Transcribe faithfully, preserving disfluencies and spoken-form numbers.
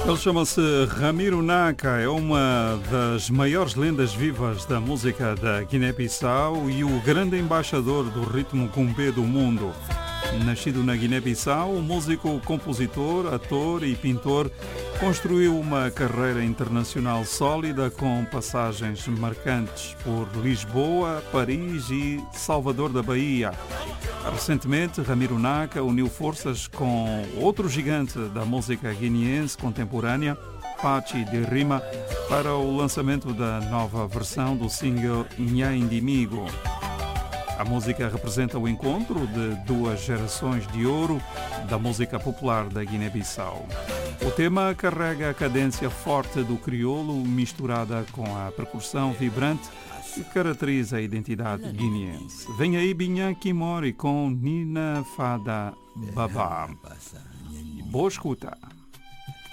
Ele chama-se Ramiro Naka, é uma das maiores lendas vivas da música da Guiné-Bissau e o grande embaixador do ritmo cumbé do mundo. Nascido na Guiné-Bissau, o músico, compositor, ator e pintor construiu uma carreira internacional sólida com passagens marcantes por Lisboa, Paris e Salvador da Bahia. Recentemente, Ramiro Naka uniu forças com outro gigante da música guineense contemporânea, Pachi de Rima, para o lançamento da nova versão do single Nha Indimigo. A música representa o encontro de duas gerações de ouro da música popular da Guiné-Bissau. O tema carrega a cadência forte do crioulo misturada com a percussão vibrante que caracteriza a identidade guineense. Vem aí Binha Kimori com Nina Fada Babá. Boa escuta!